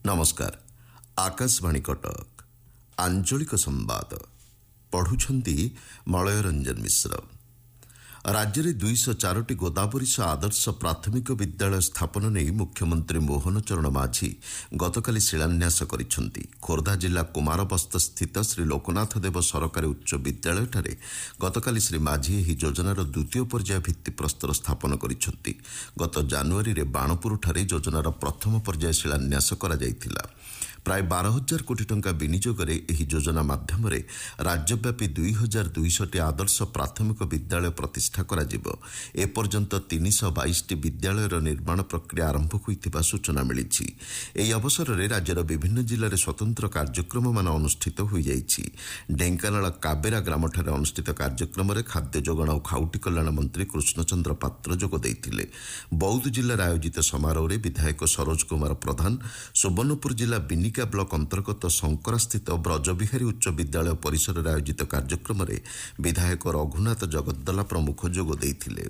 नमस्कार। आकाशवाणी कटक आंचलिक संवाद पढ़ुछंती मलय रंजन मिश्र। राज्य में 204 गोदावरीश आदर्श प्राथमिक विद्यालय स्थापन नहीं मुख्यमंत्री मोहन चरण माझी गतकाली शिलान्यास करिसेंती। खोर्धा जिला कुमारबस्त स्थित श्री लोकनाथ देव सरकारी उच्च विद्यालय ठारे गतकाली श्री माझी एही योजनार द्वितीय पर्याय भित्तिप्रस्तर स्थापन करिसेंती। गत जानुआरी रे बाणपुर ठारे योजनार प्रथम पर्याय शिलान्यास करा जायतिला। प्राय 12,000 कोटी टंका विनियोगरे एही योजना माध्यम राज्यव्यापी 2,200 आदर्श प्राथमिक विद्यालय प्रतिष्ठा करा जिवो। एपर्यंत 322 विद्यालयर निर्माण प्रक्रिया आरंभ होइतिबा सूचना मिलिछि। एही अवसर में राज्यर विभिन्न जिले में स्वतंत्र कार्यक्रम मान अनुष्ठित हो जाइछि। ढेंकानाल काबेरा ग्रामठारे अनुष्ठित कार्यक्रम में खाद्य जोगाण और खाउटी कल्याण मंत्री कृष्णचंद्र पात्र जोग देइथिले। बौद्ध जिले में आयोजित समारोह में विधायक सरोज कुमार प्रधान, सुवर्णपुर जिला बिनिका ब्लॉक अंतर्गत शंकरा स्थित ब्रजबिहारी उच्च विद्यालय परिसर में आयोजित कार्यक्रम में विधायक रघुनाथ जगद्दला प्रमुख जोग देइथिले।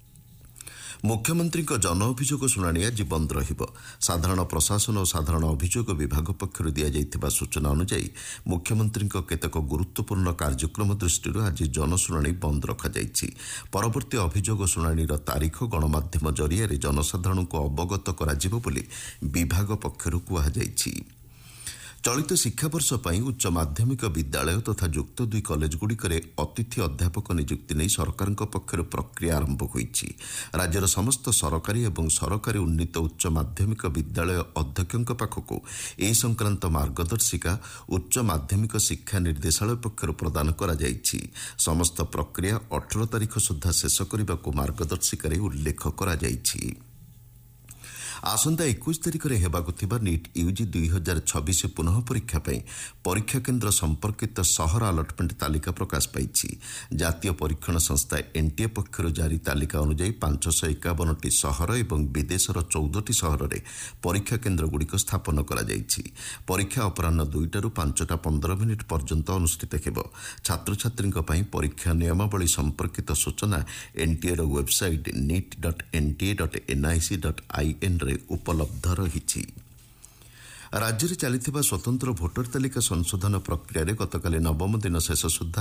मुख्यमंत्री जन अभियोग शुणाणी आज बंद रहिब। साधारण प्रशासन और साधारण अभियोग विभाग पक्षर दि जाइथिबा सूचना अनुसार मुख्यमंत्री केतेक गुरुत्वपूर्ण कार्यक्रम दृष्टि आज जनशुणाणी बंद रखा जाइछि। परवर्ती अभियोग शुणाणीर तारीख गणमाध्यम जरिया जनसाधारण को अवगत कराजिबो बोली विभाग पक्षर कुहाଯାଇଛି। चलित शिक्षावर्ष पर उच्च माध्यमिक विद्यालय तथा युक्त 2 कॉलेजगुड़िकर अतिथि अध्यापक नियुक्ति नहीं सरकार पक्षर प्रक्रिया आरंभ होइछि। राज्यर समस्त सरकारी और सरकारी उन्नीत उच्च माध्यमिक विद्यालय अध्यक्षों पाखक ए संक्रांत मार्गदर्शिका उच्च माध्यमिक शिक्षा निर्देशालय पक्षर प्रदान करा जाइछि। समस्त प्रक्रिया 18 तारीख सुधा शेष करने को मार्गदर्शिकार उल्लेख करा जाइछि। आसंता 21 तारीख में हेबाकु थिबा नीट यूजी 2026 पुनः परीक्षा पर परीक्षा केन्द्र संपर्कित सहर अलटमेंट तालिका प्रकाश पाइछि। जातीय परीक्षण संस्था एनटीए पक्षर जारी तालिका अनुसार 551टी सहर और विदेशर 14टी सहर में परीक्षा केन्द्रगुड़िक स्थापन करा जाइछि। परीक्षा अपराह्न 2टारू 5:15 पर्यंत अनुष्ठित हेब। छात्र छात्री परीक्षा नियमावली संपर्कित सूचना एनटीएर वेबसाइट nit.nta.nic.in उपलब्ध रही। राज्य में चली स्वतंत्र भोटर तालिका संशोधन प्रक्रिया गतकाली नवम दिन शेष सुधा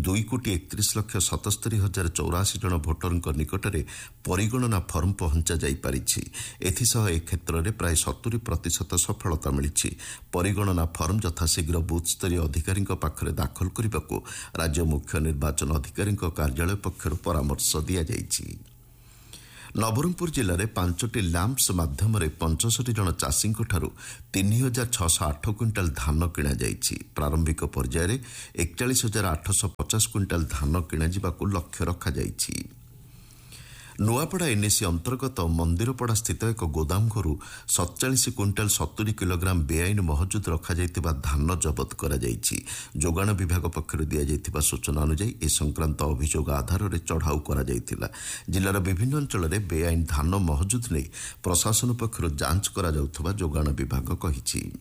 2,31,77,084 जन भोटर निकट में परिगणना फर्म पहुंचा जापारी। एथिसह ए क्षेत्र में प्राय 70% सफलता मिली। परिगणना फर्म यथाशीघ्र बूथ स्तरीय अधिकारी पाखरे दाखल करने को राज्य मुख्य निर्वाचन अधिकारी कार्यालय पक्षर परामर्श दि जाइछि। नवरंगपुर जिले में 5टी लैंप्स माध्यम 65 जन चाषी 3,608 क्विंटाल धान किणा जाइछि। प्रारंभिक पर्यायर 41,850 क्विंटाल धान किणा जिबाकु लक्ष्य रखा जाइछि। नुआपड़ा एनएसी अंतर्गत मंदिरपड़ा स्थित एक गोदाम घरू 47 क्विंटाल 70 किलोग्राम बेआईन महजुद रखा जाइतिबा धान जबत करा जाइछि। जोगाण विभाग पक्षर दि जाइतिबा सूचना अनुसार ए संक्रांत अभियोग आधार में चढ़ाऊ करा जाइतिला। जिलार विभिन्न अंचल में बेआईन धान महजुद नहीं प्रशासन पक्षर जांच करा जाउथबा जोगाण विभाग कहिछि।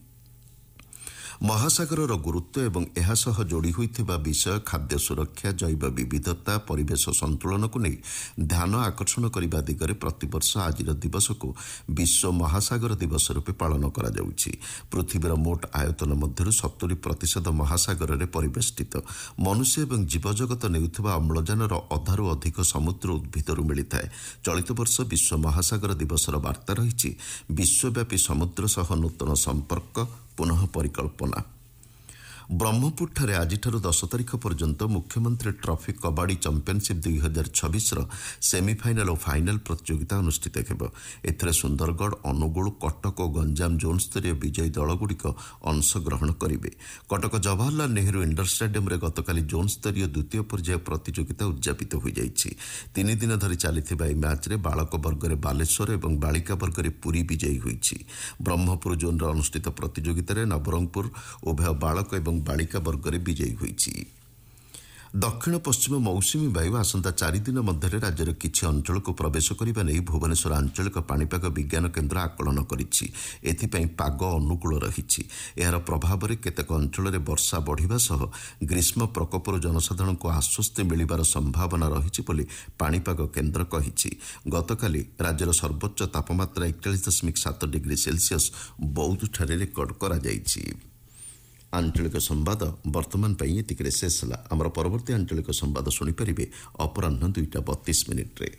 महासागर गुरुत्व एवं एहासह जोड़ी होइथिबा विषय खाद्य सुरक्षा, जैव विविधता, परिवेश संतुलन को नहीं ध्यान आकर्षण करने दिगरे प्रतिवर्ष आज दिवस को विश्व महासागर दिवस रूपे पालन करा जाउछि। पृथ्वीर मोट आयतन मध्य 70% महासागर में परिवेष्टित। मनुष्य एवं जीवजगत नेउथिबा अम्लजानर अधारू अधिक समुद्र उद्भिदरू मिलिथाए। चलित वर्ष विश्व महासागर दिवसर वार्ता रही विश्वव्यापी समुद्र सह नूतन संपर्क पुनः परिकल्पना। ब्रह्मपुर आज 10 तारीख पर्यंत मुख्यमंत्री ट्रॉफी कबाड़ी चैंपियनशिप 2026 सेमिफाइनाल और फाइनाल प्रतियोगिता अनुष्ठित हेब। एथरे सुंदरगढ़, अनुगुल, कटक और गंजाम जोन स्तरीय विजयी दलगुड़िक अंशग्रहण करेंगे। कटक जवाहरलाल नेहरू इंडोर स्टेडियम रे गतकाली जोन स्तरीय द्वितीय पर्याय प्रतियोगिता उद्यापित हो जाइछि। 3 दिन धरी चलिथिबा एही मैच रे बालक वर्ग रे बालेश्वर और बालिका वर्ग रे पुरी विजयी होइछि। ब्रह्मपुर जोन रे अनुष्ठित प्रतियोगिता रे नवरंगपुर उभय बालक और बालिका वर्ग में विजयी होइछि। ଦକ୍ଷିଣ ପଶ୍ଚିମ ମୌସୁମୀ ବାୟୁ ଆସନ୍ତା 4 ଦିନ ମଧ୍ୟରେ ରାଜ୍ୟର କିଛି ଅଞ୍ଚଳକୁ ପ୍ରବେଶ କରିବା ନେଇ ଭୁବନେଶ୍ୱର ଆଞ୍ଚଳିକ ପାଣିପାଗ ବିଜ୍ଞାନ କେନ୍ଦ୍ର ଆକଳନ କରିଛି। ଏଥିପାଇଁ ପାଗ ଅନୁକୂଳ ରହିଛି। ଏହାର ପ୍ରଭାବରେ କେତେକ ଅଞ୍ଚଳରେ ବର୍ଷା ବଢ଼ିବା ସହ ଗ୍ରୀଷ୍ମ ପ୍ରକୋପରୁ ଜନସାଧାରଣଙ୍କୁ ଆଶ୍ୱସ୍ତି ମିଳିବାର ସମ୍ଭାବନା ରହିଛି ବୋଲି ପାଣିପାଗ କେନ୍ଦ୍ର କହିଛି। ଗତକାଲି ରାଜ୍ୟର ସର୍ବୋଚ୍ଚ ତାପମାତ୍ରା 41.7 ଡିଗ୍ରୀ ସେଲ୍ସିୟସ୍ ବୌଦ୍ଧଠାରେ ରେକର୍ଡ କରାଯାଇଛି। ଆଞ୍ଚଳିକ ସମ୍ବାଦ ବର୍ତ୍ତମାନ ପାଇଁ ଏତିକିରେ ଶେଷ ହେଲା। ଆମର ପରବର୍ତ୍ତୀ ଆଞ୍ଚଳିକ ସମ୍ବାଦ ଶୁଣିପାରିବେ ଅପରାହ୍ନ 2:32।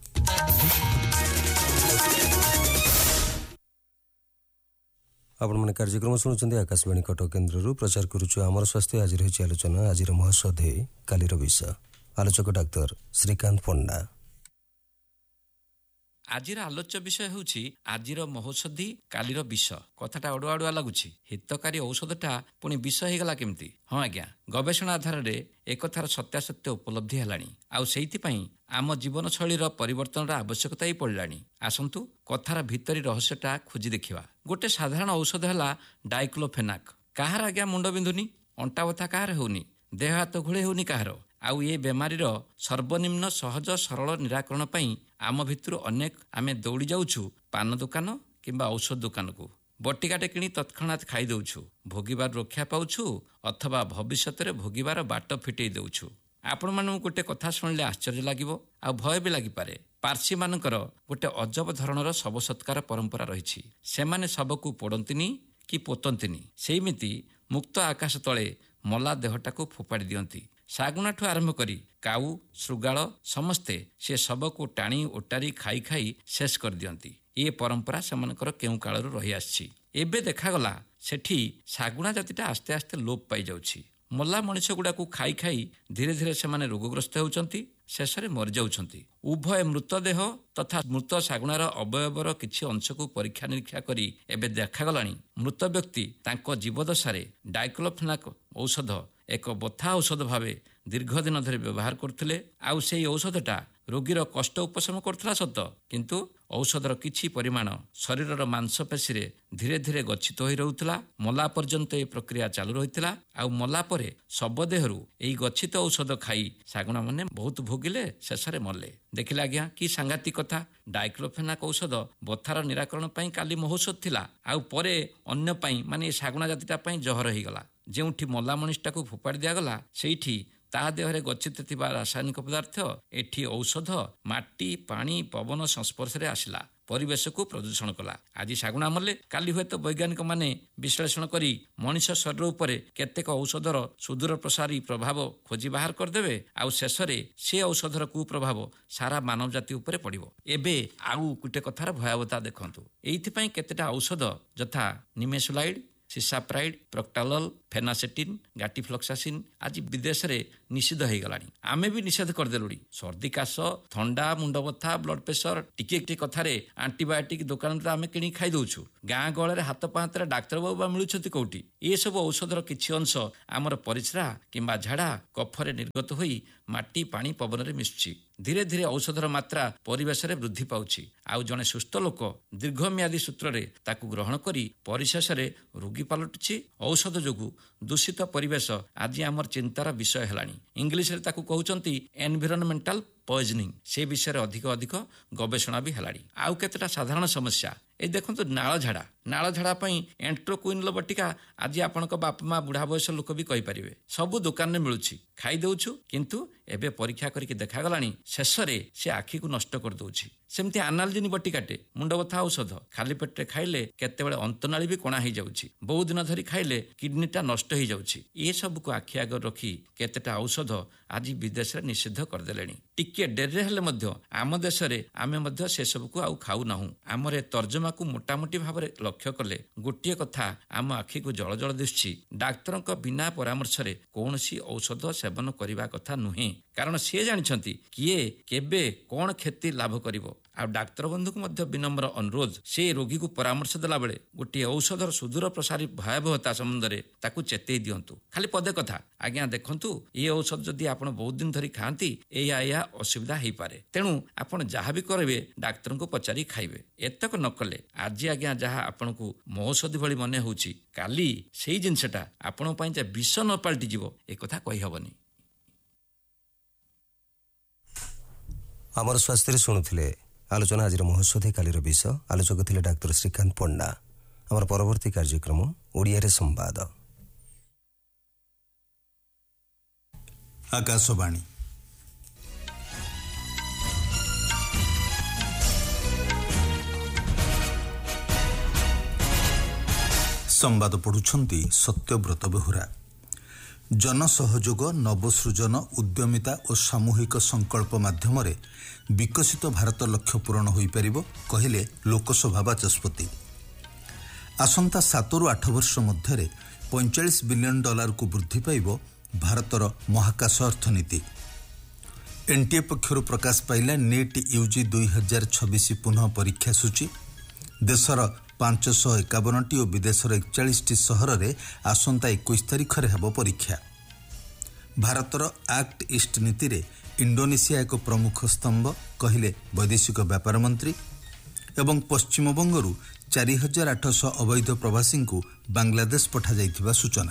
ଆପଣମାନେ କାର୍ଯ୍ୟକ୍ରମ ଶୁଣୁଛନ୍ତି ଆକାଶବାଣୀ କଟକ କେନ୍ଦ୍ରରୁ। ପ୍ରଚାର କରୁଛୁ ଆମର ସ୍ୱାସ୍ଥ୍ୟ। ଆଜି ରହିଛି ଆଲୋଚନା ଆଜିର ମହାସଧେ କାଲିର ବିଷୟ। ଆଲୋଚକ ଡାକ୍ତର ଶ୍ରୀକାନ୍ତ ପଣ୍ଡା। ଆଜିର ଆଲୋଚ୍ୟ ବିଷୟ ହେଉଛି ଆଜିର ମହୌଷଧି କାଲିର ବିଷ। କଥାଟା ଅଡୁଆ ଅଡୁଆ ଲାଗୁଛି। ହିତକାରୀ ଔଷଧଟା ପୁଣି ବିଷ ହେଇଗଲା କେମିତି? ହଁ ଆଜ୍ଞା, ଗବେଷଣା ଆଧାରରେ ଏକଥାର ସତ୍ୟାସତ୍ୟ ଉପଲବ୍ଧି ହେଲାଣି। ଆଉ ସେଇଥିପାଇଁ ଆମ ଜୀବନଶୈଳୀର ପରିବର୍ତ୍ତନର ଆବଶ୍ୟକତା ହିଁ ପଡ଼ିଲାଣି। ଆସନ୍ତୁ କଥାର ଭିତରି ରହସ୍ୟଟା ଖୋଜି ଦେଖିବା। ଗୋଟେ ସାଧାରଣ ଔଷଧ ହେଲା ଡାଇକ୍ଲୋଫେନାକ୍। କାହାର ଆଜ୍ଞା ମୁଣ୍ଡ ବିନ୍ଧୁନି? ଅଣ୍ଟା ବଥା କାହାର ହେଉନି? ଦେହ ହାତ ଘୋଳେଇ ହେଉନି କାହାର? ଆଉ ଏ ବେମାରୀର ସର୍ବନିମ୍ନ ସହଜ ସରଳ ନିରାକରଣ ପାଇଁ ଆମ ଭିତରୁ ଅନେକ ଆମେ ଦୌଡ଼ି ଯାଉଛୁ ପାନ ଦୋକାନ କିମ୍ବା ଔଷଧ ଦୋକାନକୁ। ବଟିକାଟେ କିଣି ତତ୍କ୍ଷଣାତ୍ ଖାଇଦେଉଛୁ। ଭୋଗିବାର ରକ୍ଷା ପାଉଛୁ ଅଥବା ଭବିଷ୍ୟତରେ ଭୋଗିବାର ବାଟ ଫିଟେଇ ଦେଉଛୁ। ଆପଣମାନଙ୍କୁ ଗୋଟେ କଥା ଶୁଣିଲେ ଆଶ୍ଚର୍ଯ୍ୟ ଲାଗିବ, ଆଉ ଭୟ ବି ଲାଗିପାରେ। ପାର୍ସିମାନଙ୍କର ଗୋଟେ ଅଜବ ଧରଣର ଶବ ସତ୍କାର ପରମ୍ପରା ରହିଛି। ସେମାନେ ଶବକୁ ପୋଡ଼ନ୍ତିନି କି ପୋତନ୍ତିନି। ସେଇମିତି ମୁକ୍ତ ଆକାଶ ତଳେ ମଲା ଦେହଟାକୁ ଫୋପାଡ଼ି ଦିଅନ୍ତି। ଶାଗୁଣାଠୁ ଆରମ୍ଭ କରି କାଉ, ଶୃଗାଳ ସମସ୍ତେ ସେ ଶବକୁ ଟାଣି ଓଟାରି ଖାଇ ଖାଇ ଶେଷ କରିଦିଅନ୍ତି। ଏ ପରମ୍ପରା ସେମାନଙ୍କର କେଉଁ କାଳରୁ ରହିଆସିଛି। ଏବେ ଦେଖାଗଲା ସେଠି ଶାଗୁଣା ଜାତିଟା ଆସ୍ତେ ଆସ୍ତେ ଲୋପ ପାଇଯାଉଛି। ମଲା ମଣିଷ ଗୁଡ଼ାକୁ ଖାଇ ଖାଇ ଧୀରେ ଧୀରେ ସେମାନେ ରୋଗଗ୍ରସ୍ତ ହେଉଛନ୍ତି, ଶେଷରେ ମରିଯାଉଛନ୍ତି। ଉଭୟ ମୃତଦେହ ତଥା ମୃତ ଶାଗୁଣାର ଅବୟବର କିଛି ଅଂଶକୁ ପରୀକ୍ଷା ନିରୀକ୍ଷା କରି ଏବେ ଦେଖାଗଲାଣି ମୃତ ବ୍ୟକ୍ତି ତାଙ୍କ ଜୀବଦଶାରେ ଡାଇକ୍ଲୋଫେନାକ୍ ଔଷଧ ଏକ ବଥା ଔଷଧ ଭାବେ ଦୀର୍ଘଦିନ ଧରି ବ୍ୟବହାର କରୁଥିଲେ। ଆଉ ସେହି ଔଷଧଟା ରୋଗୀର କଷ୍ଟ ଉପଶମ କରୁଥିଲା ସତ, କିନ୍ତୁ ଔଷଧର କିଛି ପରିମାଣ ଶରୀରର ମାଂସପେଶୀରେ ଧୀରେ ଧୀରେ ଗଚ୍ଛିତ ହୋଇ ରହୁଥିଲା। ମଲା ପର୍ଯ୍ୟନ୍ତ ଏ ପ୍ରକ୍ରିୟା ଚାଲୁ ରହିଥିଲା। ଆଉ ମଲା ପରେ ଶବ ଦେହରୁ ଏହି ଗଚ୍ଛିତ ଔଷଧ ଖାଇ ଶାଗୁଣାମାନେ ବହୁତ ଭୋଗିଲେ, ଶେଷରେ ମଲେ। ଦେଖିଲେ ଆଜ୍ଞା କି ସାଂଘାତିକ କଥା। ଡାଇକ୍ଲୋଫେନାକ୍ ଔଷଧ ବଥାର ନିରାକରଣ ପାଇଁ କାଲି ମହୌଷଧ ଥିଲା, ଆଉ ପରେ ଅନ୍ୟ ପାଇଁ ମାନେ ଏ ଶାଗୁଣା ଜାତିଟା ପାଇଁ ଜହର ହେଇଗଲା। ଯେଉଁଠି ମଲା ମଣିଷଟାକୁ ଫୋପାଡ଼ି ଦିଆଗଲା ସେଇଠି ତା ଦେହରେ ଗଚ୍ଛିତ ଥିବା ରାସାୟନିକ ପଦାର୍ଥ ଏଠି ଔଷଧ ମାଟି, ପାଣି, ପବନ ସଂସ୍ପର୍ଶରେ ଆସିଲା, ପରିବେଶକୁ ପ୍ରଦୂଷଣ କଲା। ଆଜି ଶାଗୁଣା ମଲେ, କାଲି ହୁଏତ ବୈଜ୍ଞାନିକମାନେ ବିଶ୍ଳେଷଣ କରି ମଣିଷ ଶରୀର ଉପରେ କେତେକ ଔଷଧର ସୁଦୂର ପ୍ରସାରୀ ପ୍ରଭାବ ଖୋଜି ବାହାର କରିଦେବେ। ଆଉ ଶେଷରେ ସେ ଔଷଧର କୁପ୍ରଭାବ ସାରା ମାନବ ଜାତି ଉପରେ ପଡ଼ିବ। ଏବେ ଆଉ ଗୋଟେ କଥାର ଭୟାବହତା ଦେଖନ୍ତୁ। ଏଇଥିପାଇଁ କେତେଟା ଔଷଧ ଯଥା ନିମେସୁଲାଇଡ୍, ସିସାପ୍ରାଇଡ୍, ପ୍ରକ୍ଟାଲୋଲ, ଫେନାସେଟିନ୍, ଗାଟିଫ୍ଲକ୍ସାସିନ୍ ଆଜି ବିଦେଶରେ ନିଷିଦ୍ଧ ହେଇଗଲାଣି। ଆମେ ବି ନିଷେଧ କରିଦେଲୁଣି। ସର୍ଦ୍ଦି କାଶ, ଥଣ୍ଡା, ମୁଣ୍ଡବଥା, ବ୍ଲଡ୍ ପ୍ରେସର ଟିକିଏ ଟିକିଏ କଥାରେ ଆଣ୍ଟିବାୟୋଟିକ୍ ଦୋକାନରେ ଆମେ କିଣି ଖାଇଦେଉଛୁ। ଗାଁ ଗହଳରେ ହାତ ପାହାନ୍ତରେ ଡାକ୍ତର ବାବୁ ବା ମିଳୁଛନ୍ତି କୋଉଠି? ଏସବୁ ଔଷଧର କିଛି ଅଂଶ ଆମର ପରିସ୍ରା କିମ୍ବା ଝାଡ଼ା କଫରେ ନିର୍ଗତ ହୋଇ ମାଟି, ପାଣି, ପବନରେ ମିଶୁଛି। ଧୀରେ ଧୀରେ ଔଷଧର ମାତ୍ରା ପରିବେଶରେ ବୃଦ୍ଧି ପାଉଛି। ଆଉ ଜଣେ ସୁସ୍ଥ ଲୋକ ଦୀର୍ଘମିଆଦୀ ସୂତ୍ରରେ ତାକୁ ଗ୍ରହଣ କରି ପରିଶେଷରେ ରୋଗୀ ପାଲଟୁଛି। ଔଷଧ ଯୋଗୁଁ ଦୂଷିତ ପରିବେଶ ଆଜି ଆମର ଚିନ୍ତାର ବିଷୟ ହେଲାଣି। ଇଂଲିଶରେ ତାକୁ କହୁଛନ୍ତି ଏନଭିରନମେଣ୍ଟାଲ ପଏଜନିଂ। ସେ ବିଷୟରେ ଅଧିକ ଗବେଷଣା ବି ହେଲାଣି। ଆଉ କେତେଟା ସାଧାରଣ ସମସ୍ୟା এই ଦେଖନ୍ତୁ ନାଳଝାଡ଼ା। ନାଳଝାଡ଼ା ପାଇଁ ଏଣ୍ଟ୍ରୋକୁଇନଲ ବଟିକା ଆଜି ଆପଣଙ୍କ ବାପା ମା ବୁଢ଼ା ବୟସ ଲୋକ ବି କହିପାରିବେ। ସବୁ ଦୋକାନରେ ମିଳୁଛି, ଖାଇଦେଉଛୁ। କିନ୍ତୁ ଏବେ ପରୀକ୍ଷା କରିକି ଦେଖାଗଲାଣି ଶେଷରେ ସେ ଆଖିକୁ ନଷ୍ଟ କରିଦେଉଛି। ସେମିତି ଆନାଲଜିନ୍ ବଟିକାଟେ ମୁଣ୍ଡବଥା ଔଷଧ ଖାଲି ପେଟରେ ଖାଇଲେ କେତେବେଳେ ଅନ୍ତନାଳୀ ବି କଣା ହେଇଯାଉଛି। ବହୁ ଦିନ ଧରି ଖାଇଲେ କିଡନୀଟା ନଷ୍ଟ ହେଇଯାଉଛି। ଏସବୁକୁ ଆଖି ଆଗରେ ରଖି କେତେଟା ଔଷଧ ଆଜି ବିଦେଶରେ ନିଷିଦ୍ଧ କରିଦେଲେଣି। ଟିକିଏ ଡେରିରେ ହେଲେ ମଧ୍ୟ ଆମ ଦେଶରେ ଆମେ ମଧ୍ୟ ସେସବୁକୁ ଆଉ ଖାଉନାହୁଁ। ଆମର ଏ ତର୍ଜମାକୁ ମୋଟାମୋଟି ଭାବରେ ଲକ୍ଷ୍ୟ କଲେ ଗୋଟିଏ କଥା ଆମ ଆଖିକୁ ଜଳ ଦିଶୁଛି। ଡାକ୍ତରଙ୍କ ବିନା ପରାମର୍ଶରେ କୌଣସି ଔଷଧ ସେବନ କରିବା କଥା ନୁହେଁ। କାରଣ ସେ ଜାଣିଛନ୍ତି କିଏ କେବେ କ'ଣ କ୍ଷତି ଲାଭ କରିବ। ଆଉ ଡାକ୍ତର ବନ୍ଧୁଙ୍କୁ ମଧ୍ୟ ବିନମ୍ର ଅନୁରୋଧ, ସେ ରୋଗୀକୁ ପରାମର୍ଶ ଦେଲାବେଳେ ଗୋଟିଏ ଔଷଧର ସୁଦୂର ପ୍ରସାରୀ ଭୟାବହତା ସମ୍ବନ୍ଧରେ ତାକୁ ଚେତେଇ ଦିଅନ୍ତୁ। ଖାଲି ପଦେ କଥା, ଆଜ୍ଞା ଦେଖନ୍ତୁ ଏ ଔଷଧ ଯଦି ଆପଣ ବହୁତ ଦିନ ଧରି ଖାଆନ୍ତି ଏହା ଅସୁବିଧା ହେଇପାରେ। ତେଣୁ ଆପଣ ଯାହା ବି କରିବେ ଡାକ୍ତରଙ୍କୁ ପଚାରି ଖାଇବେ। ଏତକ ନ କଲେ ଆଜି ଆଜ୍ଞା ଯାହା ଆପଣଙ୍କୁ ମହୌଷଧି ଭଳି ମନେ ହେଉଛି, କାଲି ସେଇ ଜିନିଷଟା ଆପଣଙ୍କ ପାଇଁ ଯେ ବିଷ ନ ପାଲଟିଯିବ ଏ କଥା କହିହେବନି। ଆମର ସ୍ୱାସ୍ଥ୍ୟରେ ଶୁଣୁଥିଲେ ଆଲୋଚନା ଆଜିର ମହୋଷଧି କାଲିର ବିଷ। ଆଲୋଚକ ଥିଲେ ଡାକ୍ତର ଶ୍ରୀକାନ୍ତ ପଣ୍ଡା। ଆମର ପରବର୍ତ୍ତୀ କାର୍ଯ୍ୟକ୍ରମ ଓଡ଼ିଆରେ ସମ୍ବାଦ। ଆକାଶବାଣୀ ସମ୍ବାଦ ପଢୁଛନ୍ତି ସତ୍ୟବ୍ରତ ବେହୁରା। ଜନସହଯୋଗ, ନବସୃଜନ, ଉଦ୍ୟମିତା ଓ ସାମୂହିକ ସଂକଳ୍ପ ମାଧ୍ୟମରେ ବିକଶିତ ଭାରତ ଲକ୍ଷ୍ୟ ପୂରଣ ହୋଇପାରିବ, କହିଲେ ଲୋକସଭା ବାଚସ୍ପତି। ଆସନ୍ତା 7ରୁ 8 ବର୍ଷ ମଧ୍ୟରେ $45 ବିଲିୟନ ବୃଦ୍ଧି ପାଇବ ଭାରତର ମହାକାଶ ଅର୍ଥନୀତି। ଏନ୍ଟିଏ ପକ୍ଷରୁ ପ୍ରକାଶ ପାଇଲା ନିଟ୍ ୟୁଜି 2026 ପୁନଃ ପରୀକ୍ଷା ସୂଚୀ। ଦେଶର 551ଟି ଓ ବିଦେଶର 41ଟି ସହରରେ ଆସନ୍ତା 21 ତାରିଖରେ ହେବ ପରୀକ୍ଷା। ଭାରତର ଆକ୍ଟ ଇଷ୍ଟ ନୀତିରେ ଇଣ୍ଡୋନେସିଆ ଏକ ପ୍ରମୁଖ ସ୍ତମ୍ଭ, କହିଲେ ବୈଦେଶିକ ବ୍ୟାପାର ମନ୍ତ୍ରୀ। ଏବଂ ପଶ୍ଚିମବଙ୍ଗରୁ 4800 ଅବୈଧ ପ୍ରବାସୀଙ୍କୁ ବାଂଲାଦେଶ ପଠାଯାଇଥିବା ସୂଚନା।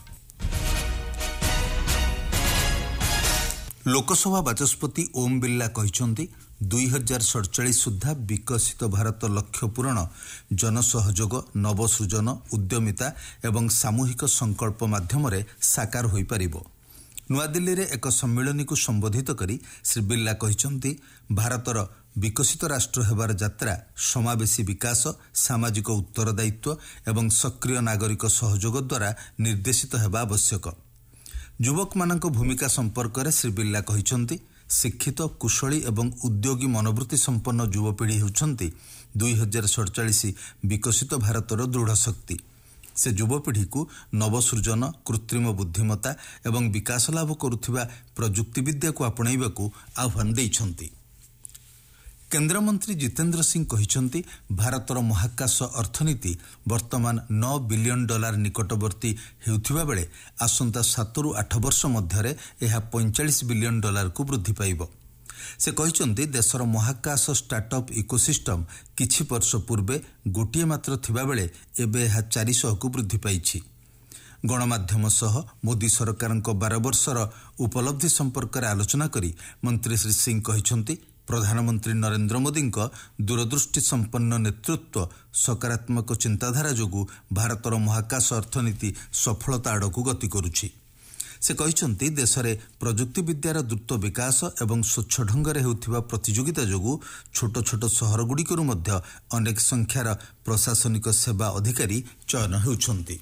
ଲୋକସଭା ବାଚସ୍ପତି ଓମ୍ ବିର୍ଲା କହିଛନ୍ତି 2047 ସୁଦ୍ଧା ବିକଶିତ ଭାରତ ଲକ୍ଷ୍ୟ ପୂରଣ ଜନସହଯୋଗ, ନବସୃଜନ, ଉଦ୍ୟମିତା ଏବଂ ସାମୂହିକ ସଂକଳ୍ପ ମାଧ୍ୟମରେ ସାକାର ହୋଇପାରିବ। ନୂଆଦିଲ୍ଲୀରେ ଏକ ସମ୍ମିଳନୀକୁ ସମ୍ବୋଧିତ କରି ଶ୍ରୀ ବିର୍ଲା କହିଛନ୍ତି ଭାରତର ବିକଶିତ ରାଷ୍ଟ୍ର ହେବାର ଯାତ୍ରା ସମାବେଶୀ ବିକାଶ, ସାମାଜିକ ଉତ୍ତରଦାୟିତ୍ୱ ଏବଂ ସକ୍ରିୟ ନାଗରିକ ସହଯୋଗ ଦ୍ୱାରା ନିର୍ଦ୍ଦେଶିତ ହେବା ଆବଶ୍ୟକ। ଯୁବକମାନଙ୍କ ଭୂମିକା ସମ୍ପର୍କରେ ଶ୍ରୀ ବିର୍ଲା କହିଛନ୍ତି ଶିକ୍ଷିତ, କୁଶଳୀ ଏବଂ ଉଦ୍ୟୋଗୀ ମନୋବୃତ୍ତି ସମ୍ପନ୍ନ ଯୁବପିଢ଼ି ହେଉଛନ୍ତି 2047 ବିକଶିତ ଭାରତର ଦୃଢ଼ ଶକ୍ତି। ସେ ଯୁବପିଢ଼ିକୁ ନବସୃଜନ, କୃତ୍ରିମ ବୁଦ୍ଧିମତ୍ତା ଏବଂ ବିକାଶ ଲାଭ କରୁଥିବା ପ୍ରଯୁକ୍ତିବିଦ୍ୟାକୁ ଆପଣେଇବାକୁ ଆହ୍ୱାନ ଦେଇଛନ୍ତି। କେନ୍ଦ୍ରମନ୍ତ୍ରୀ ଜିତେନ୍ଦ୍ର ସିଂ କହିଛନ୍ତି ଭାରତର ମହାକାଶ ଅର୍ଥନୀତି ବର୍ତ୍ତମାନ $9 ବିଲିୟନ ନିକଟବର୍ତ୍ତୀ ହେଉଥିବା ବେଳେ ଆସନ୍ତା 7ରୁ 8 ବର୍ଷ ମଧ୍ୟରେ ଏହା $45 ବିଲିୟନ ବୃଦ୍ଧି ପାଇବ। ସେ କହିଛନ୍ତି ଦେଶର ମହାକାଶ ଷ୍ଟାର୍ଟଅପ୍ ଇକୋସିଷ୍ଟମ କିଛି ବର୍ଷ ପୂର୍ବେ ଗୋଟିଏ ମାତ୍ର ଥିବାବେଳେ ଏବେ ଏହା 400କୁ ବୃଦ୍ଧି ପାଇଛି। ଗଣମାଧ୍ୟମ ସହ ମୋଦି ସରକାରଙ୍କ 12 ବର୍ଷର ଉପଲବ୍ଧି ସମ୍ପର୍କରେ ଆଲୋଚନା କରି ମନ୍ତ୍ରୀ ଶ୍ରୀ ସିଂ କହିଛନ୍ତି ପ୍ରଧାନମନ୍ତ୍ରୀ ନରେନ୍ଦ୍ର ମୋଦିଙ୍କ ଦୂରଦୃଷ୍ଟି ସମ୍ପନ୍ନ ନେତୃତ୍ୱ, ସକାରାତ୍ମକ ଚିନ୍ତାଧାରା ଯୋଗୁଁ ଭାରତର ମହାକାଶ ଅର୍ଥନୀତି ସଫଳତା ଆଡ଼କୁ ଗତି କରୁଛି। ସେ କହିଛନ୍ତି ଦେଶରେ ପ୍ରଯୁକ୍ତିବିଦ୍ୟାର ଦ୍ରୁତ ବିକାଶ ଏବଂ ସ୍ୱଚ୍ଛ ଢଙ୍ଗରେ ହେଉଥିବା ପ୍ରତିଯୋଗିତା ଯୋଗୁଁ ଛୋଟ ଛୋଟ ସହରଗୁଡ଼ିକରୁ ମଧ୍ୟ ଅନେକ ସଂଖ୍ୟାର ପ୍ରଶାସନିକ ସେବା ଅଧିକାରୀ ଚୟନ ହେଉଛନ୍ତି।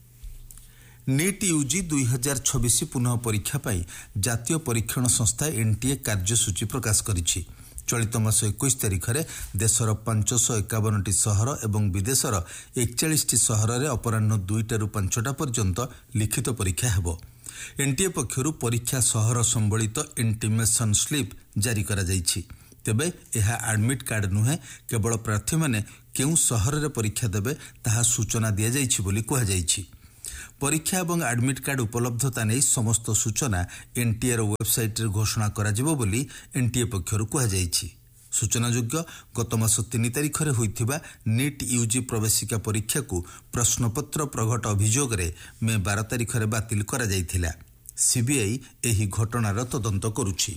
ନିଟ୍ ୟୁଜି 2026 ପୁନଃ ପରୀକ୍ଷା ପାଇଁ ଜାତୀୟ ପରୀକ୍ଷଣ ସଂସ୍ଥା ଏନ୍ଟିଏ କାର୍ଯ୍ୟସୂଚୀ ପ୍ରକାଶ କରିଛି। ଚଳିତ ମାସ 21 ତାରିଖରେ ଦେଶର 551ଟି ସହର ଏବଂ ବିଦେଶର 41ଟି ସହରରେ ଅପରାହ୍ନ 2ଟାରୁ 5ଟା ପର୍ଯ୍ୟନ୍ତ ଲିଖିତ ପରୀକ୍ଷା ହେବ। ଏନ୍ଟିଏ ପକ୍ଷରୁ ପରୀକ୍ଷା ସହର ସମ୍ବଳିତ ଇଣ୍ଟିମେସନ ସ୍ଲିପ୍ ଜାରି କରାଯାଇଛି। ତେବେ ଏହା ଆଡମିଟ୍ କାର୍ଡ ନୁହେଁ, କେବଳ ପ୍ରାର୍ଥୀମାନେ କେଉଁ ସହରରେ ପରୀକ୍ଷା ଦେବେ ତାହା ସୂଚନା ଦିଆଯାଇଛି ବୋଲି କୁହାଯାଇଛି। ପରୀକ୍ଷା ଏବଂ ଆଡମିଟ୍ କାର୍ଡ ଉପଲବ୍ଧତା ନେଇ ସମସ୍ତ ସୂଚନା ଏନ୍ଟିଏର ୱେବସାଇଟ୍ରେ ଘୋଷଣା କରାଯିବ ବୋଲି ଏନ୍ଟିଏ ପକ୍ଷରୁ କୁହାଯାଇଛି। ସୂଚନାଯୋଗ୍ୟ ଗତ ମାସ 3 ତାରିଖରେ ହୋଇଥିବା ନିଟ୍ ୟୁଜି ପ୍ରବେଶିକା ପରୀକ୍ଷାକୁ ପ୍ରଶ୍ନପତ୍ର ପ୍ରଘଟ ଅଭିଯୋଗରେ ମେ 12 ତାରିଖରେ ବାତିଲ କରାଯାଇଥିଲା। ସିବିଆଇ ଏହି ଘଟଣାର ତଦନ୍ତ କରୁଛି।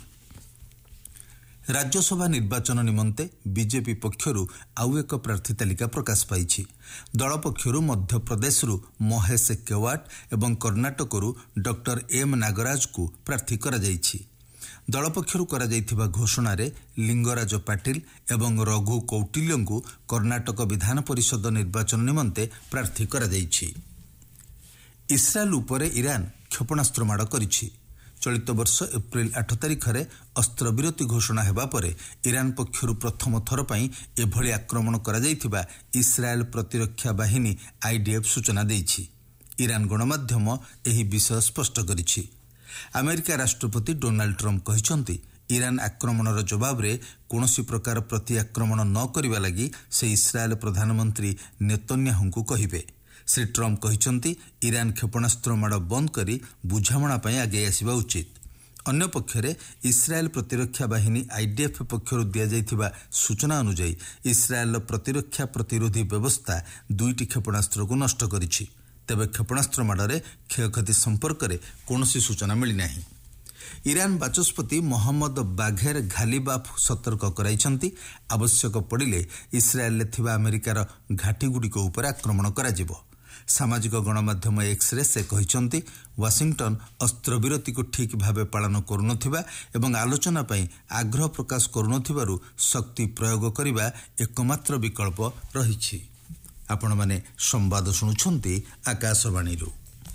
ରାଜ୍ୟସଭା ନିର୍ବାଚନ ନିମନ୍ତେ ବିଜେପି ପକ୍ଷରୁ ଆଉ ଏକ ପ୍ରାର୍ଥୀ ତାଲିକା ପ୍ରକାଶ ପାଇଛି। ଦଳ ପକ୍ଷରୁ ମଧ୍ୟପ୍ରଦେଶରୁ ମହେଶ କେୱାଟ ଏବଂ କର୍ଣ୍ଣାଟକରୁ ଡକ୍ଟର ଏମ୍ ନାଗରାଜଙ୍କୁ ପ୍ରାର୍ଥୀ କରାଯାଇଛି। ଦଳ ପକ୍ଷରୁ କରାଯାଇଥିବା ଘୋଷଣାରେ ଲିଙ୍ଗରାଜ ପାଟିଲ ଏବଂ ରଘୁ କୌଟିଲ୍ୟଙ୍କୁ କର୍ଣ୍ଣାଟକ ବିଧାନ ପରିଷଦ ନିର୍ବାଚନ ନିମନ୍ତେ ପ୍ରାର୍ଥୀ କରାଯାଇଛି। ଇସ୍ରାଏଲ ଉପରେ ଇରାନ କ୍ଷେପଣାସ୍ତ୍ର ମାଡ଼ କରିଛି। ଚଳିତ ବର୍ଷ ଏପ୍ରିଲ 8 ତାରିଖରେ ଅସ୍ତ୍ରବିରତି ଘୋଷଣା ହେବା ପରେ ଇରାନ ପକ୍ଷରୁ ପ୍ରଥମ ଥର ପାଇଁ ଏଭଳି ଆକ୍ରମଣ କରାଯାଇଥିବା ଇସ୍ରାଏଲ ପ୍ରତିରକ୍ଷା ବାହିନୀ ଆଇଡିଏଫ୍ ସୂଚନା ଦେଇଛି। ଇରାନ ଗଣମାଧ୍ୟମ ଏହି ବିଷୟ ସ୍ପଷ୍ଟ କରିଛି। ଆମେରିକା ରାଷ୍ଟ୍ରପତି ଡୋନାଲ୍ଡ ଟ୍ରମ୍ପ କହିଛନ୍ତି ଇରାନ ଆକ୍ରମଣର ଜବାବରେ କୌଣସି ପ୍ରକାର ପ୍ରତି ଆକ୍ରମଣ ନ କରିବା ଲାଗି ସେ ଇସ୍ରାଏଲ ପ୍ରଧାନମନ୍ତ୍ରୀ ନେତନ୍ୟାହୁଙ୍କୁ କହିବେ। ଶ୍ରୀ ଟ୍ରମ୍ପ କହିଛନ୍ତି ଇରାନ କ୍ଷେପଣାସ୍ତ୍ର ମାଡ଼ ବନ୍ଦ କରି ବୁଝାମଣା ପାଇଁ ଆଗେଇ ଆସିବା ଉଚିତ। ଅନ୍ୟପକ୍ଷରେ ଇସ୍ରାଏଲ ପ୍ରତିରକ୍ଷା ବାହିନୀ ଆଇଡିଏଫ୍ ପକ୍ଷରୁ ଦିଆଯାଇଥିବା ସୂଚନା ଅନୁଯାୟୀ ଇସ୍ରାଏଲର ପ୍ରତିରକ୍ଷା ପ୍ରତିରୋଧୀ ବ୍ୟବସ୍ଥା 2ଟି କ୍ଷେପଣାସ୍ତ୍ରକୁ ନଷ୍ଟ କରିଛି। ତେବେ କ୍ଷେପଣାସ୍ତ୍ର ମାଡ଼ରେ କ୍ଷୟକ୍ଷତି ସମ୍ପର୍କରେ କୌଣସି ସୂଚନା ମିଳିନାହିଁ। ଇରାନ ବାଚସ୍ପତି ମହମ୍ମଦ ବାଘେର ଘାଲିବାଫ୍ ସତର୍କ କରାଇଛନ୍ତି, ଆବଶ୍ୟକ ପଡ଼ିଲେ ଇସ୍ରାଏଲରେ ଥିବା ଆମେରିକାର ଘାଟିଗୁଡ଼ିକ ଉପରେ ଆକ୍ରମଣ କରାଯିବ। ସାମାଜିକ ଗଣମାଧ୍ୟମ ଏକ୍ସରେ ସେ କହିଛନ୍ତି, ୱାଶିଂଟନ ଅସ୍ତ୍ରବିରତିକୁ ଠିକ୍ ଭାବେ ପାଳନ କରୁନଥିବା ଏବଂ ଆଲୋଚନା ପାଇଁ ଆଗ୍ରହ ପ୍ରକାଶ କରୁନଥିବାରୁ ଶକ୍ତି ପ୍ରୟୋଗ କରିବା ଏକମାତ୍ର ବିକଳ୍ପ ରହିଛି। ଆପଣମାନେ ସମ୍ବାଦ ଶୁଣୁଛନ୍ତି ଆକାଶବାଣୀରୁ।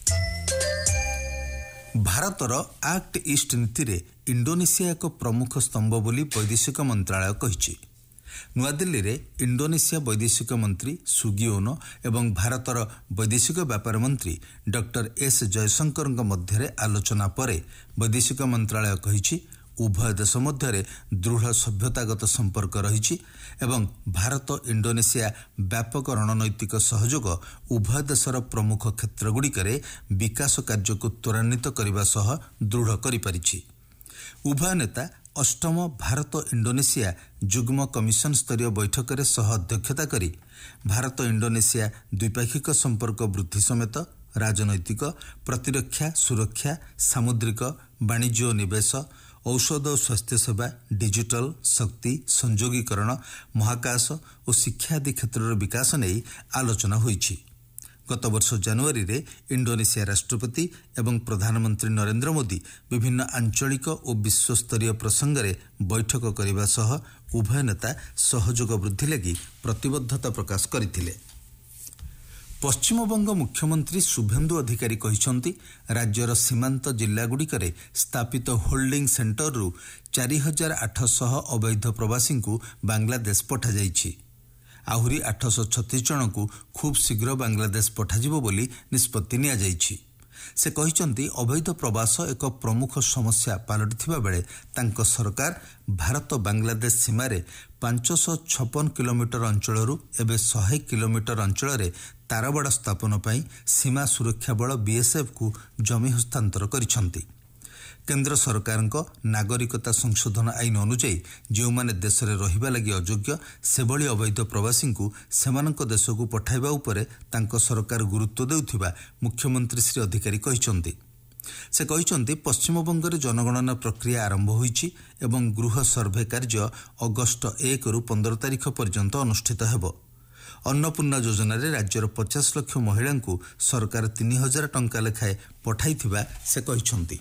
ଭାରତର ଆକ୍ଟ ଇଷ୍ଟ ନୀତିରେ ଇଣ୍ଡୋନେସିଆ ଏକ ପ୍ରମୁଖ ସ୍ତମ୍ଭ ବୋଲି ବୈଦେଶିକ ମନ୍ତ୍ରଣାଳୟ କହିଛି। ନୂଆଦିଲ୍ଲୀରେ ଇଣ୍ଡୋନେସିଆ ବୈଦେଶିକ ମନ୍ତ୍ରୀ ସୁଗିଓନୋ ଏବଂ ଭାରତର ବୈଦେଶିକ ବ୍ୟାପାର ମନ୍ତ୍ରୀ ଡକ୍ଟର ଏସ୍ ଜୟଶଙ୍କରଙ୍କ ମଧ୍ୟରେ ଆଲୋଚନା ପରେ ବୈଦେଶିକ ମନ୍ତ୍ରଣାଳୟ କହିଛି, ଉଭୟ ଦେଶ ମଧ୍ୟରେ ଦୃଢ଼ ସଭ୍ୟତାଗତ ସମ୍ପର୍କ ରହିଛି ଏବଂ ଭାରତ ଇଣ୍ଡୋନେସିଆ ବ୍ୟାପକ ରଣନୈତିକ ସହଯୋଗ ଉଭୟ ଦେଶର ପ୍ରମୁଖ କ୍ଷେତ୍ରଗୁଡ଼ିକରେ ବିକାଶ କାର୍ଯ୍ୟକୁ ତ୍ୱରାନ୍ୱିତ କରିବା ସହ ଦୃଢ଼ କରିପାରିଛି। ଉଭୟ ନେତା ଅଷ୍ଟମ ଭାରତ ଇଣ୍ଡୋନେସିଆ ଯୁଗ୍ମ କମିଶନ ସ୍ତରୀୟ ବୈଠକରେ ସହ ଅଧ୍ୟକ୍ଷତା କରି ଭାରତ ଇଣ୍ଡୋନେସିଆ ଦ୍ୱିପାକ୍ଷିକ ସମ୍ପର୍କ ବୃଦ୍ଧି ସମେତ ରାଜନୈତିକ, ପ୍ରତିରକ୍ଷା, ସୁରକ୍ଷା, ସାମୁଦ୍ରିକ, ବାଣିଜ୍ୟ ଓ ନିବେଶ, ଔଷଧ ଓ ସ୍ୱାସ୍ଥ୍ୟସେବା, ଡିଜିଟାଲ, ଶକ୍ତି, ସଂଯୋଗୀକରଣ, ମହାକାଶ ଓ ଶିକ୍ଷା ଆଦି କ୍ଷେତ୍ରର ବିକାଶ ନେଇ ଆଲୋଚନା ହୋଇଛି। ଗତବର୍ଷ ଜାନୁଆରୀରେ ଇଣ୍ଡୋନେସିଆ ରାଷ୍ଟ୍ରପତି ଏବଂ ପ୍ରଧାନମନ୍ତ୍ରୀ ନରେନ୍ଦ୍ର ମୋଦି ବିଭିନ୍ନ ଆଞ୍ଚଳିକ ଓ ବିଶ୍ୱସ୍ତରୀୟ ପ୍ରସଙ୍ଗରେ ବୈଠକ କରିବା ସହ ଉଭୟ ନେତା ସହଯୋଗ ବୃଦ୍ଧି ଲାଗି ପ୍ରତିବଦ୍ଧତା ପ୍ରକାଶ କରିଥିଲେ। ପଶ୍ଚିମବଙ୍ଗ ମୁଖ୍ୟମନ୍ତ୍ରୀ ଶୁଭେନ୍ଦୁ ଅଧିକାରୀ କହିଛନ୍ତି, ରାଜ୍ୟର ସୀମାନ୍ତ ଜିଲ୍ଲାଗୁଡ଼ିକରେ ସ୍ଥାପିତ ହୋଲ୍ଡିଂ ସେଣ୍ଟରରୁ 4,800 ଅବୈଧ ପ୍ରବାସୀଙ୍କୁ ବାଂଲାଦେଶ ପଠାଯାଇଛି। ଆହୁରି 836 ଜଣଙ୍କୁ ଖୁବ୍ ଶୀଘ୍ର ବାଂଲାଦେଶ ପଠାଯିବ ବୋଲି ନିଷ୍ପତ୍ତି ନିଆଯାଇଛି। ସେ କହିଛନ୍ତି, ଅବୈଧ ପ୍ରବାସ ଏକ ପ୍ରମୁଖ ସମସ୍ୟା ପାଲଟିଥିବା ବେଳେ ତାଙ୍କ ସରକାର ଭାରତ ବାଂଲାଦେଶ ସୀମାରେ 556 କିଲୋମିଟର ଅଞ୍ଚଳରୁ ଏବେ 100 କିଲୋମିଟର ଅଞ୍ଚଳରେ ତାରବାଡ଼ ସ୍ଥାପନ ପାଇଁ ସୀମା ସୁରକ୍ଷା ବଳ BSFକୁ ଜମି ହସ୍ତାନ୍ତର କରିଛନ୍ତି। କେନ୍ଦ୍ର ସରକାରଙ୍କ ନାଗରିକତା ସଂଶୋଧନ ଆଇନ ଅନୁଯାୟୀ ଯେଉଁମାନେ ଦେଶରେ ରହିବା ଲାଗି ଅଯୋଗ୍ୟ ସେଭଳି ଅବୈଧ ପ୍ରବାସୀଙ୍କୁ ସେମାନଙ୍କ ଦେଶକୁ ପଠାଇବା ଉପରେ ତାଙ୍କ ସରକାର ଗୁରୁତ୍ୱ ଦେଉଥିବା ମୁଖ୍ୟମନ୍ତ୍ରୀ ଶ୍ରୀ ଅଧିକାରୀ କହିଛନ୍ତି। ସେ କହିଛନ୍ତି, ପଶ୍ଚିମବଙ୍ଗରେ ଜନଗଣନା ପ୍ରକ୍ରିୟା ଆରମ୍ଭ ହୋଇଛି ଏବଂ ଗୃହ ସର୍ଭେ କାର୍ଯ୍ୟ ଅଗଷ୍ଟ 1ରୁ 15 ତାରିଖ ପର୍ଯ୍ୟନ୍ତ ଅନୁଷ୍ଠିତ ହେବ। ଅନ୍ନପୂର୍ଣ୍ଣା ଯୋଜନାରେ ରାଜ୍ୟର 50 ଲକ୍ଷ ମହିଳାଙ୍କୁ ସରକାର 3,000 ଟଙ୍କା ଲେଖାଏଁ ପଠାଇଥିବା ସେ କହିଛନ୍ତି।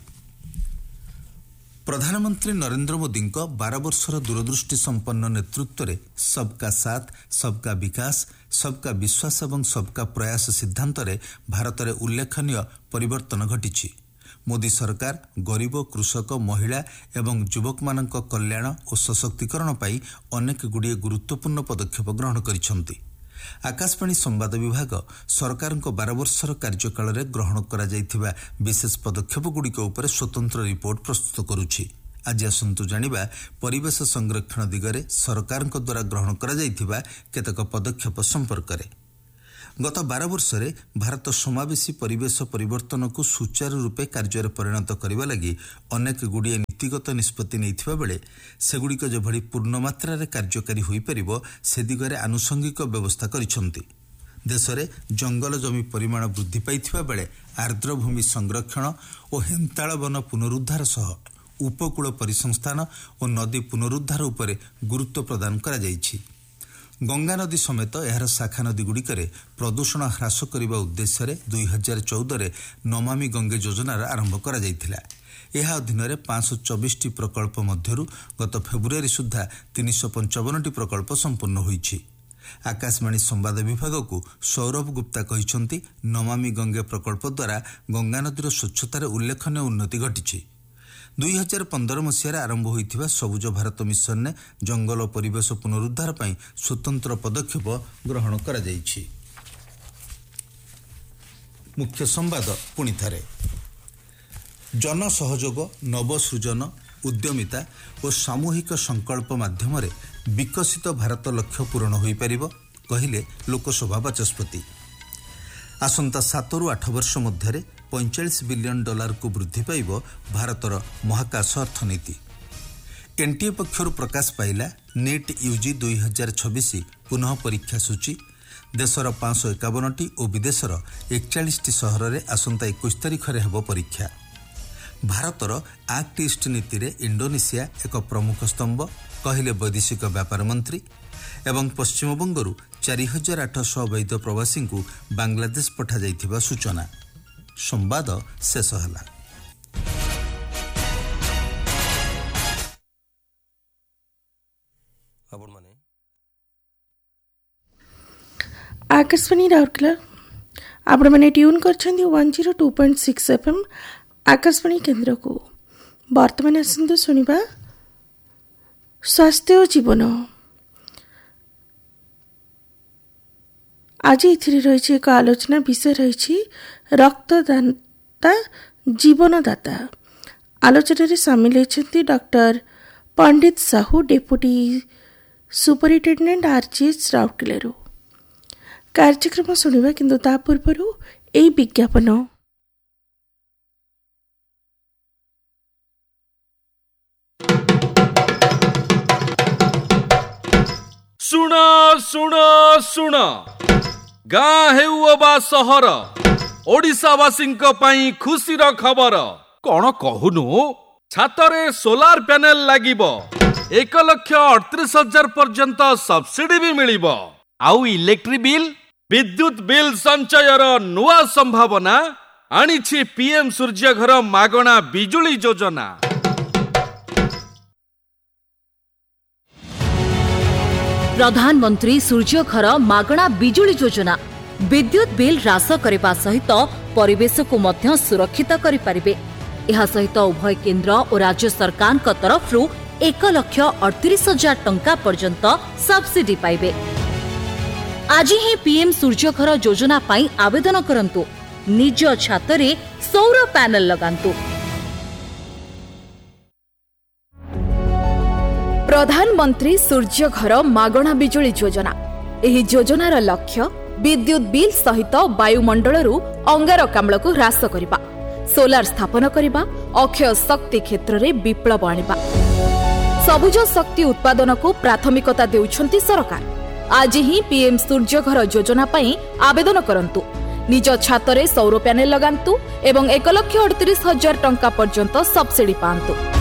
ପ୍ରଧାନମନ୍ତ୍ରୀ ନରେନ୍ଦ୍ର ମୋଦିଙ୍କ 12 ବର୍ଷର ଦୂରଦୃଷ୍ଟି ସମ୍ପନ୍ନ ନେତୃତ୍ୱରେ ସବକା ସାଥ, ସବକା ବିକାଶ, ସବକା ବିଶ୍ୱାସ ଏବଂ ସବକା ପ୍ରୟାସ ସିଦ୍ଧାନ୍ତରେ ଭାରତରେ ଉଲ୍ଲେଖନୀୟ ପରିବର୍ତ୍ତନ ଘଟିଛି। ମୋଦି ସରକାର ଗରିବ, କୃଷକ, ମହିଳା ଏବଂ ଯୁବକମାନଙ୍କ କଲ୍ୟାଣ ଓ ସଶକ୍ତିକରଣ ପାଇଁ ଅନେକ ଗୁଡ଼ିଏ ଗୁରୁତ୍ୱପୂର୍ଣ୍ଣ ପଦକ୍ଷେପ ଗ୍ରହଣ କରିଛନ୍ତି। ଆକାଶବାଣୀ ସମ୍ବାଦ ବିଭାଗ ସରକାରଙ୍କ 12 ବର୍ଷର କାର୍ଯ୍ୟକାଳରେ ଗ୍ରହଣ କରାଯାଇଥିବା ବିଶେଷ ପଦକ୍ଷେପଗୁଡ଼ିକ ଉପରେ ସ୍ୱତନ୍ତ୍ର ରିପୋର୍ଟ ପ୍ରସ୍ତୁତ କରୁଛି। ଆଜି ଆସନ୍ତୁ ଜାଣିବା ପରିବେଶ ସଂରକ୍ଷଣ ଦିଗରେ ସରକାରଙ୍କ ଦ୍ୱାରା ଗ୍ରହଣ କରାଯାଇଥିବା କେତେକ ପଦକ୍ଷେପ ସମ୍ପର୍କରେ। ଗତ 12 ବର୍ଷରେ ଭାରତ ସମାବେଶୀ ପରିବେଶ ପରିବର୍ତ୍ତନକୁ ସୁଚାରୁ ରୂପେ କାର୍ଯ୍ୟରେ ପରିଣତ କରିବା ଲାଗି ଅନେକ ଗୁଡ଼ିଏ ନୀତିଗତ ନିଷ୍ପତ୍ତି ନେଇଥିବା ବେଳେ ସେଗୁଡ଼ିକ ଯେଭଳି ପୂର୍ଣ୍ଣମାତ୍ରାରେ କାର୍ଯ୍ୟକାରୀ ହୋଇପାରିବ ସେ ଦିଗରେ ଆନୁଷଙ୍ଗିକ ବ୍ୟବସ୍ଥା କରିଛନ୍ତି। ଦେଶରେ ଜଙ୍ଗଲ ଜମି ପରିମାଣ ବୃଦ୍ଧି ପାଇଥିବା ବେଳେ ଆର୍ଦ୍ରଭୂମି ସଂରକ୍ଷଣ ଓ ହେନ୍ତାଳ ବନ ପୁନରୁଦ୍ଧାର ସହ ଉପକୂଳ ପରିସଂସ୍ଥାନ ଓ ନଦୀ ପୁନରୁଦ୍ଧାର ଉପରେ ଗୁରୁତ୍ୱ ପ୍ରଦାନ କରାଯାଇଛି। ଗଙ୍ଗାନଦୀ ସମେତ ଏହାର ଶାଖା ନଦୀଗୁଡ଼ିକରେ ପ୍ରଦୂଷଣ ହ୍ରାସ କରିବା ଉଦ୍ଦେଶ୍ୟରେ 2014ରେ ନମାମି ଗଙ୍ଗେ ଯୋଜନାର ଆରମ୍ଭ କରାଯାଇଥିଲା। ଏହା ଅଧୀନରେ 524ଟି ପ୍ରକଳ୍ପ ମଧ୍ୟରୁ ଗତ ଫେବୃଆରୀ ସୁଦ୍ଧା 355ଟି ପ୍ରକଳ୍ପ ସମ୍ପୂର୍ଣ୍ଣ ହୋଇଛି। ଆକାଶବାଣୀ ସମ୍ବାଦ ବିଭାଗକୁ ସୌରଭ ଗୁପ୍ତା କହିଛନ୍ତି, ନମାମି ଗଙ୍ଗେ ପ୍ରକଳ୍ପ ଦ୍ୱାରା ଗଙ୍ଗାନଦୀର ସ୍ୱଚ୍ଛତାରେ ଉଲ୍ଲେଖନୀୟ ଉନ୍ନତି ଘଟିଛି। 2015 ମସିହାରେ ଆରମ୍ଭ ହୋଇଥିବା ସବୁଜ ଭାରତ ମିଶନରେ ଜଙ୍ଗଲ ଓ ପରିବେଶ ପୁନରୁଦ୍ଧାର ପାଇଁ ସ୍ୱତନ୍ତ୍ର ପଦକ୍ଷେପ ଗ୍ରହଣ କରାଯାଇଛି। ମୁଖ୍ୟ ସମ୍ବାଦ ପୁଣି ଥରେ। ଜନସହଯୋଗ, ନବସୃଜନ, ଉଦ୍ୟମିତା ଓ ସାମୂହିକ ସଂକଳ୍ପ ମାଧ୍ୟମରେ ବିକଶିତ ଭାରତ ଲକ୍ଷ୍ୟ ପୂରଣ ହୋଇପାରିବ, କହିଲେ ଲୋକସଭା ବାଚସ୍ପତି। ଆସନ୍ତା 7ରୁ 8 ବର୍ଷ ମଧ୍ୟରେ $45 ବିଲିୟନ ବୃଦ୍ଧି ପାଇବ ଭାରତର ମହାକାଶ ଅର୍ଥନୀତି। ଏନ୍ଟିଏ ପକ୍ଷରୁ ପ୍ରକାଶ ପାଇଲା ନିଟ୍ ୟୁଜି 2026 ପୁନଃ ପରୀକ୍ଷା ସୂଚୀ। ଦେଶର 551ଟି ଓ ବିଦେଶର 41ଟି ସହରରେ ଆସନ୍ତା 21 ତାରିଖରେ ହେବ ପରୀକ୍ଷା। ଭାରତର ଆକ୍ଟ ଇଷ୍ଟ ନୀତିରେ ଇଣ୍ଡୋନେସିଆ ଏକ ପ୍ରମୁଖ ସ୍ତମ୍ଭ କହିଲେ ବୈଦେଶିକ ବ୍ୟାପାର ମନ୍ତ୍ରୀ ଏବଂ ପଶ୍ଚିମବଙ୍ଗରୁ 4800 ବୈଧ ପ୍ରବାସୀଙ୍କୁ ବାଂଲାଦେଶ ପଠାଯାଇଥିବା ସୂଚନା। ସମ୍ବାଦ ଶେଷ ହେଲା। आकाशवाणी राउरकेला आपने ट्यून कर 102.6 FM आकाशवाणी केन्द्र को। वर्तमान आसतु शुणा स्वास्थ्य और जीवन। आज ये रही एक आलोचना विषय रही रक्तदाता जीवनदाता। आलोचना सामिल होती डॉक्टर पंडित Sahu deputy superintendent RGH Rourkela. कार्यक्रम शुणा किंतु ता पूर्व यही विज्ञापन। सुण सुण सुण गाँ हेउ अबा सहर ओडिशावासींक पई खुशीर खबर कौन कहूनु छातरे सोलार पैनल लागिबो 1,38,000 पर्यंत सब्सिडी भी मिलिबो आउ इलेक्ट्रिक बिल विद्युत बिल संचयर नुआ संभावना आनिछि पीएम सूर्य घर मागणा बिजुली योजना। प्रधानमंत्री सूर्य घर मागणा बिजुली योजना विद्युत बिल ह्रास करने सहित परिवेश को मध्य सुरक्षित करिपारिबे। एहा सहित उभय केंद्र और राज्य सरकार तरफ 1,38,000 टंका पर्यंत सब्सिडी पाइबे। आज ही पीएम सूर्य घर योजना पाई आवेदन करंतु निज छातरे सौर पैनल लगांतु। प्रधानमंत्री सूर्य घर मागणा बिजुली योजना। एही योजनार लक्ष्य विद्युत बिल सहित वायुमंडलरू अंगारकाम्ल को ह्रास करिबा, सोलार स्थापन करिबा, अक्षय शक्ति क्षेत्र में विप्लव आनिबा। सबुज शक्ति उत्पादन को प्राथमिकता देउछंती सरकार। आज ही पीएम सूर्य घर योजना पाई आवेदन करंतु निज छातरे सौर पैनल लगांतु एवं 1,38,000 टंका पर्यंत सब्सिडी पांतु।